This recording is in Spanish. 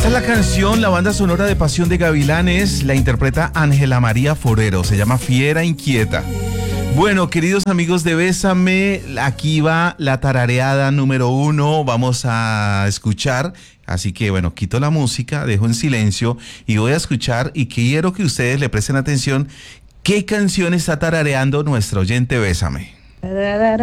Esta es la canción, la banda sonora de Pasión de Gavilanes, la interpreta Ángela María Forero, se llama Fiera Inquieta. Bueno, queridos amigos de Bésame, aquí va la tarareada número 1, vamos a escuchar, así que bueno, quito la música, dejo en silencio y voy a escuchar y quiero que ustedes le presten atención qué canción está tarareando nuestro oyente Bésame.